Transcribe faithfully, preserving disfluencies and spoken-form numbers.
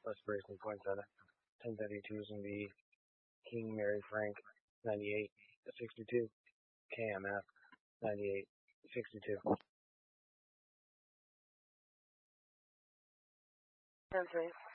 Southwest Bracelet Poinsettia. ten thirty-two is going to be King Mary Frank, ninety-eight sixty-two. K M F, ninety-eight sixty-two. ten three.